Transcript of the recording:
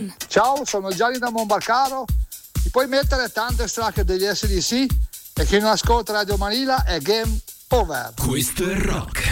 One. Ciao, sono Gianni da Monbarcaro. Ti puoi mettere tante stracche degli SDC e chi non ascolta Radio Manila è game over. Questo è rock.